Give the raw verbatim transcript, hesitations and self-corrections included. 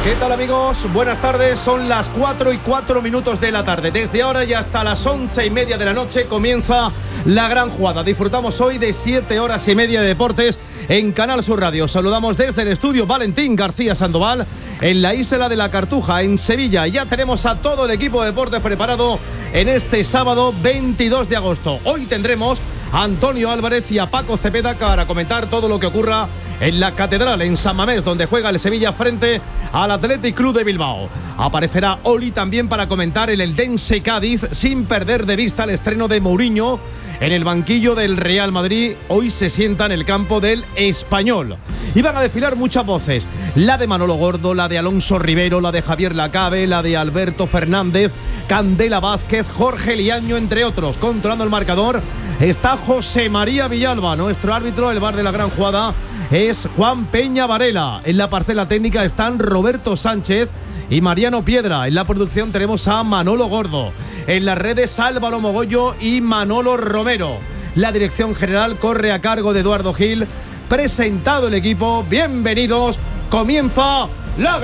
¿Qué tal, amigos? Buenas tardes, son las cuatro y cuatro minutos de la tarde. Desde ahora y hasta las once y media de la noche comienza la gran jugada. Disfrutamos hoy de siete horas y media de deportes en Canal Sur Radio. Saludamos desde el estudio Valentín García Sandoval en la Isla de la Cartuja, en Sevilla. Ya tenemos a todo el equipo de deportes preparado en este sábado veintidós de agosto. Hoy tendremos a Antonio Álvarez y a Paco Cepeda para comentar todo lo que ocurra en la Catedral, en San Mamés, donde juega el Sevilla frente al Athletic Club de Bilbao. Aparecerá Oli también para comentar el Eldense Cádiz, sin perder de vista el estreno de Mourinho en el banquillo del Real Madrid. Hoy se sienta en el campo del Español. Y van a desfilar muchas voces, la de Manolo Gordo, la de Alonso Rivero, la de Javier Lacabe, la de Alberto Fernández, Candela Vázquez, Jorge Liaño, entre otros. Controlando el marcador está José María Villalba, nuestro árbitro. El bar de la gran jugada es Juan Peña Varela. En la parcela técnica están Roberto Sánchez y Mariano Piedra. En la producción tenemos a Manolo Gordo. En las redes Álvaro Mogollo y Manolo Romero. La dirección general corre a cargo de Eduardo Gil. Presentado el equipo, bienvenidos. Comienza la